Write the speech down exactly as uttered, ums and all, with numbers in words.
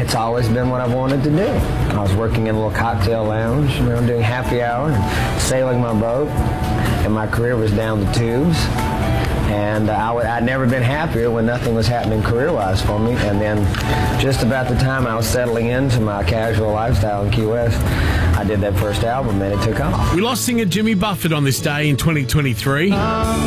it's always been what I've wanted to do. I was working in a little cocktail lounge, you know, doing happy hour and sailing my boat, and my career was down the tubes. And uh, I w I'd never been happier when nothing was happening career-wise for me. And then just about the time I was settling into my casual lifestyle in Key West, I did that first album, and it took off. We lost singer Jimmy Buffett on this day in twenty twenty-three.